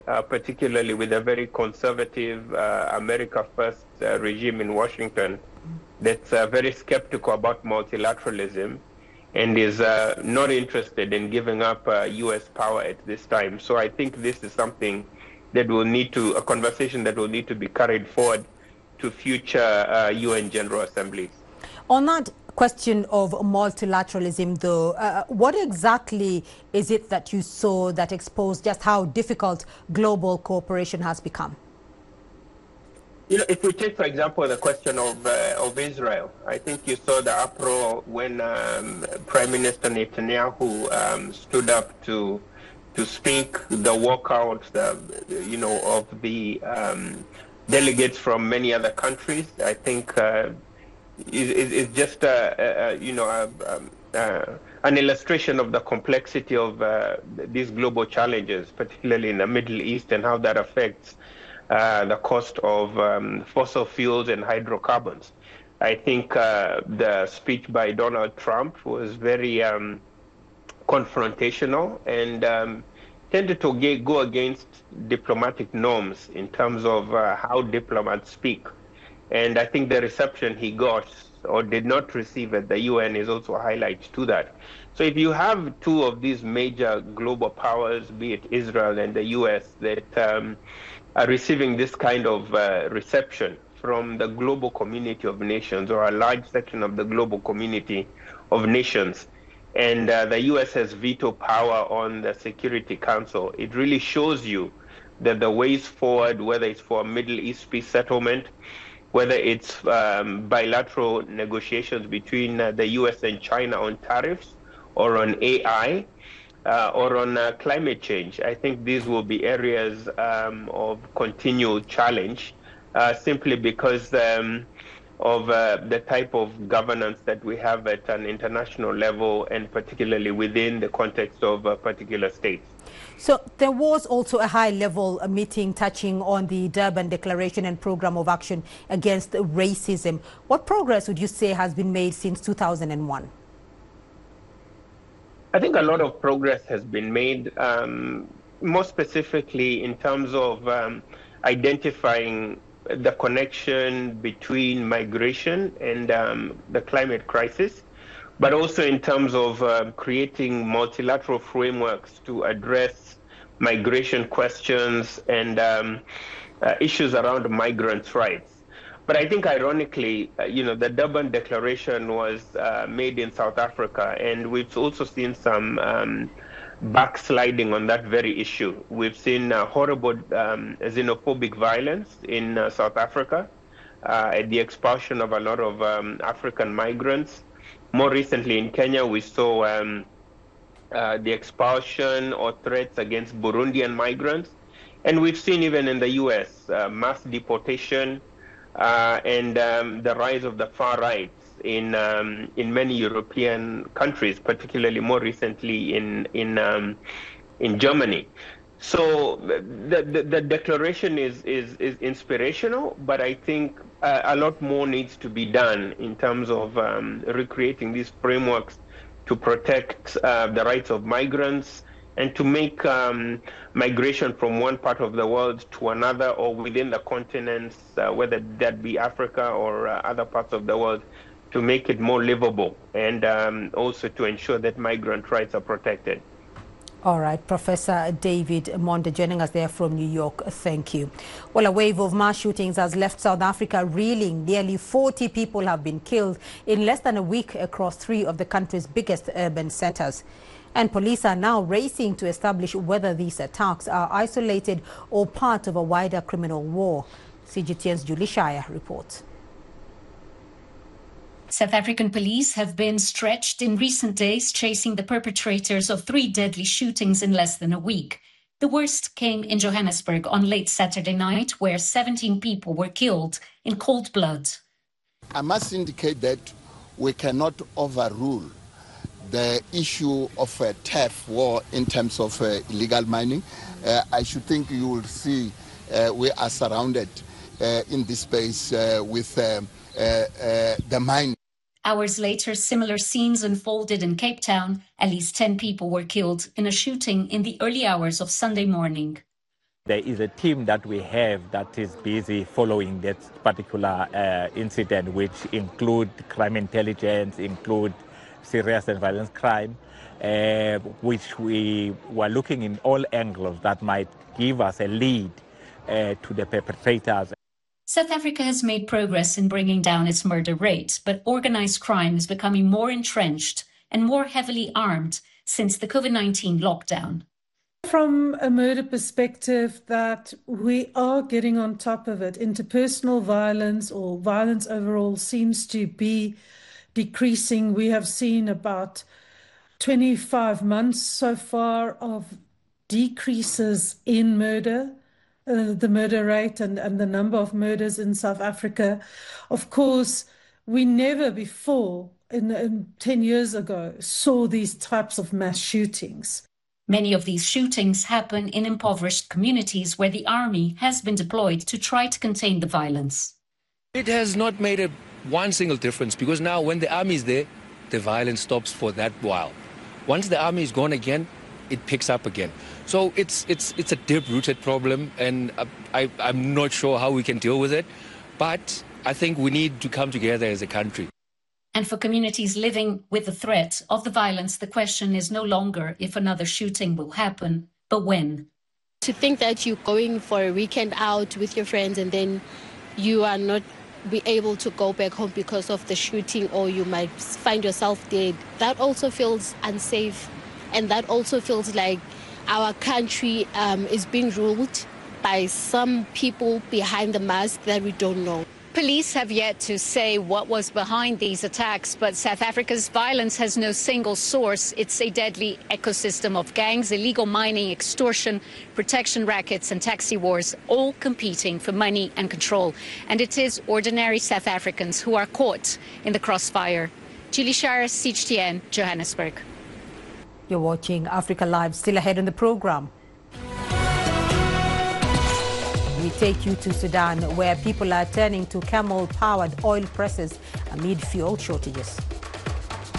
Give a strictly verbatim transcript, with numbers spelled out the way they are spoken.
uh, particularly with a very conservative uh, America First uh, regime in Washington that's uh, very skeptical about multilateralism and is uh, not interested in giving up uh, U S power at this time. So I think this is something that will need to, a conversation that will need to be carried forward to future uh, U N General Assemblies. On that question of multilateralism, though, uh, what exactly is it that you saw that exposed just how difficult global cooperation has become? You know, if we take, for example, the question of uh, of Israel, I think you saw the uproar when um, Prime Minister Netanyahu um, stood up to to speak, the walkout, the, you know, of the um, delegates from many other countries. I think uh, is is just uh, uh, you know uh, uh, an illustration of the complexity of uh, these global challenges, particularly in the Middle East, and how that affects Uh, the cost of um, fossil fuels and hydrocarbons. I think uh, the speech by Donald Trump was very um, confrontational and um, tended to get, go against diplomatic norms in terms of uh, how diplomats speak. And I think the reception he got or did not receive at the U N is also a highlight to that. So if you have two of these major global powers, be it Israel and the U S, that um, are receiving this kind of uh, reception from the global community of nations, or a large section of the global community of nations, and uh, the U S has veto power on the Security Council, it really shows you that the ways forward, whether it's for a Middle East peace settlement, whether it's um, bilateral negotiations between uh, the U S and China on tariffs or on A I, Uh, or on uh, climate change, I think these will be areas um, of continual challenge, uh, simply because um, of uh, the type of governance that we have at an international level, and particularly within the context of uh, particular states. So there was also a high-level meeting touching on the Durban Declaration and Program of Action Against Racism. What progress would you say has been made since two thousand one? I think a lot of progress has been made, um, more specifically in terms of um, identifying the connection between migration and um, the climate crisis, but also in terms of uh, creating multilateral frameworks to address migration questions and um, uh, issues around migrants' rights. But I think, ironically, uh, you know, the Durban Declaration was uh, made in South Africa, and we've also seen some um, backsliding on that very issue. We've seen uh, horrible um, xenophobic violence in uh, South Africa, uh, at the expulsion of a lot of um, African migrants. More recently in Kenya, we saw um, uh, the expulsion or threats against Burundian migrants. And we've seen even in the U S uh, mass deportation, Uh, and um, the rise of the far right in um, in many European countries, particularly more recently in in um, in Germany. So the, the the declaration is is is inspirational, but I think uh, a lot more needs to be done in terms of um, recreating these frameworks to protect uh, the rights of migrants, and to make um, migration from one part of the world to another, or within the continents, uh, whether that be Africa or uh, other parts of the world, to make it more livable, and um, also to ensure that migrant rights are protected. All right, Professor David Monda joining us there from New York. Thank you. Well, a wave of mass shootings has left South Africa reeling. Nearly forty people have been killed in less than a week across three of the country's biggest urban centers. And police are now racing to establish whether these attacks are isolated or part of a wider criminal war. C G T N's Julie Shire reports. South African police have been stretched in recent days, chasing the perpetrators of three deadly shootings in less than a week. The worst came in Johannesburg on late Saturday night, where seventeen people were killed in cold blood. I must indicate that we cannot overrule the issue of a turf war in terms of uh, illegal mining. Uh, I should think you will see uh, we are surrounded uh, in this space uh, with uh, uh, uh, the mine. Hours later, similar scenes unfolded in Cape Town. At least ten people were killed in a shooting in the early hours of Sunday morning. There is a team that we have that is busy following that particular uh, incident, which include crime intelligence, include serious and violent crime, uh, which we were looking in all angles that might give us a lead uh, to the perpetrators. South Africa has made progress in bringing down its murder rate, but organized crime is becoming more entrenched and more heavily armed since the COVID nineteen lockdown. From a murder perspective, that we are getting on top of it. Interpersonal violence or violence overall seems to be decreasing. We have seen about twenty-five months so far of decreases in murder, uh, the murder rate and, and the number of murders in South Africa. Of course, we never before, in, in ten years ago, saw these types of mass shootings. Many of these shootings happen in impoverished communities where the army has been deployed to try to contain the violence. It has not made a one single difference, because now when the army is there, the violence stops for that while. Once the army is gone again, it picks up again. So it's it's it's a deep-rooted problem, and I, I'm not sure how we can deal with it, but I think we need to come together as a country. And for communities living with the threat of the violence, the question is no longer if another shooting will happen, but when. To think that you're going for a weekend out with your friends and then you are not be able to go back home because of the shooting, or you might find yourself dead, that also feels unsafe. And that also feels like our country um, is being ruled by some people behind the mask that we don't know. Police have yet to say what was behind these attacks, but South Africa's violence has no single source. It's a deadly ecosystem of gangs, illegal mining, extortion, protection rackets and taxi wars, all competing for money and control. And it is ordinary South Africans who are caught in the crossfire. Julie Shire, C G T N, Johannesburg. You're watching Africa Live. Still ahead on the program, we take you to Sudan, where people are turning to camel-powered oil presses amid fuel shortages.